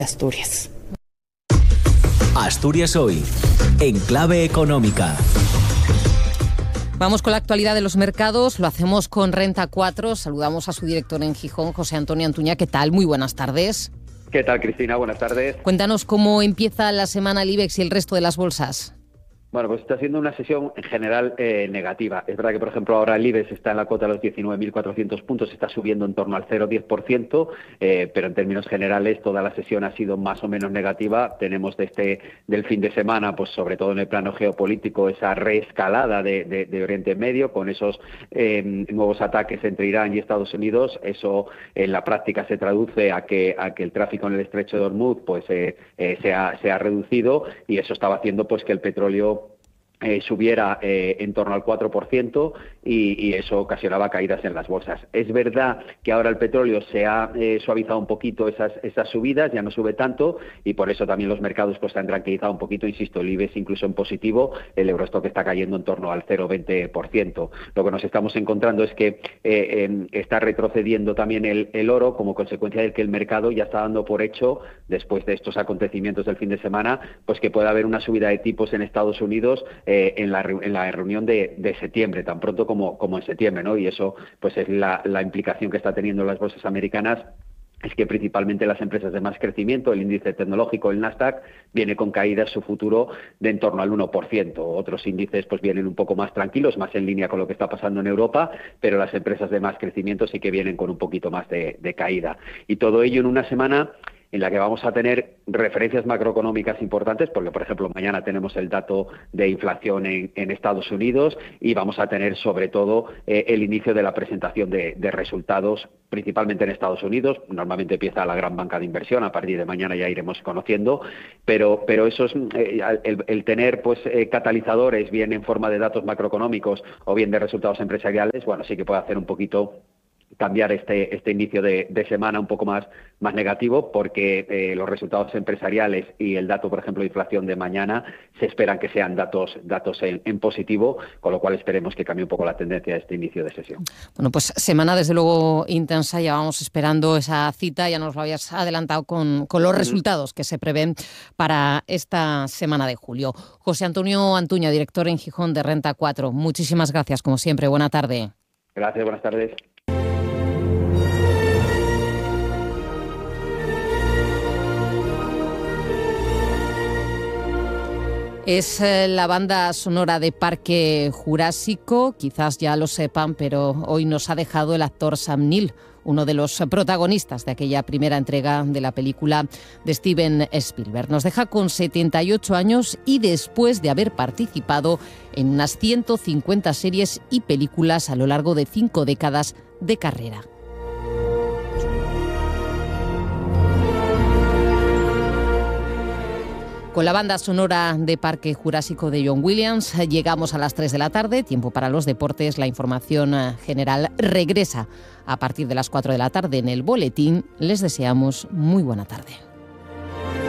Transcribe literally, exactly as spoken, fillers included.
Asturias. Asturias Hoy, en clave económica. Vamos con la actualidad de los mercados, lo hacemos con Renta cuatro. Saludamos a su director en Gijón, José Antonio Antuña. ¿Qué tal? Muy buenas tardes. ¿Qué tal, Cristina? Buenas tardes. Cuéntanos cómo empieza la semana el IBEX y el resto de las bolsas. Bueno, pues está siendo una sesión en general eh, negativa. Es verdad que, por ejemplo, ahora el IBEX está en la cota de los diecinueve mil cuatrocientos puntos, está subiendo en torno al cero coma diez por ciento, eh, pero en términos generales toda la sesión ha sido más o menos negativa. Tenemos desde del fin de semana, pues sobre todo en el plano geopolítico, esa reescalada de, de, de Oriente Medio con esos eh, nuevos ataques entre Irán y Estados Unidos. Eso en la práctica se traduce a que, a que el tráfico en el estrecho de Hormuz pues, eh, eh, se, ha, se ha reducido, y eso estaba haciendo pues que el petróleo Eh, subiera eh, en torno al cuatro por ciento y, y eso ocasionaba caídas en las bolsas. Es verdad que ahora el petróleo se ha eh, suavizado un poquito esas, esas subidas, ya no sube tanto, y por eso también los mercados pues se han tranquilizado un poquito. Insisto, el IBEX incluso en positivo, el Eurostock está cayendo en torno al cero coma veinte por ciento. Lo que nos estamos encontrando es que eh, eh, está retrocediendo también el, el oro como consecuencia de que el mercado ya está dando por hecho, después de estos acontecimientos del fin de semana, pues que puede haber una subida de tipos en Estados Unidos Eh, en, la, en la reunión de, de septiembre, tan pronto como, como en septiembre, ¿no? Y eso pues es la, la implicación que está teniendo las bolsas americanas, es que principalmente las empresas de más crecimiento, el índice tecnológico, el Nasdaq, viene con caídas su futuro de en torno al uno por ciento. Otros índices pues vienen un poco más tranquilos, más en línea con lo que está pasando en Europa, pero las empresas de más crecimiento sí que vienen con un poquito más de, de caída. Y todo ello en una semana en la que vamos a tener referencias macroeconómicas importantes, porque, por ejemplo, mañana tenemos el dato de inflación en, en Estados Unidos, y vamos a tener, sobre todo, eh, el inicio de la presentación de, de resultados, principalmente en Estados Unidos. Normalmente empieza la gran banca de inversión, a partir de mañana ya iremos conociendo, pero, pero eso es, eh, el, el tener pues eh, catalizadores, bien en forma de datos macroeconómicos o bien de resultados empresariales, bueno, sí que puede hacer un poquito cambiar este este inicio de, de semana un poco más, más negativo, porque eh, los resultados empresariales y el dato, por ejemplo, de inflación de mañana se esperan que sean datos datos en, en positivo, con lo cual esperemos que cambie un poco la tendencia de este inicio de sesión. Bueno, pues semana desde luego intensa, ya vamos esperando esa cita, ya nos lo habías adelantado con, con los resultados que se prevén para esta semana de julio. José Antonio Antuña, director en Gijón de Renta cuatro, muchísimas gracias, como siempre, buena tarde. Gracias, buenas tardes. Es la banda sonora de Parque Jurásico, quizás ya lo sepan, pero hoy nos ha dejado el actor Sam Neill, uno de los protagonistas de aquella primera entrega de la película de Steven Spielberg. Nos deja con setenta y ocho años y después de haber participado en unas ciento cincuenta series y películas a lo largo de cinco décadas de carrera. Con la banda sonora de Parque Jurásico de John Williams llegamos a las tres de la tarde, tiempo para los deportes. La información general regresa a partir de las cuatro de la tarde en el boletín. Les deseamos muy buena tarde.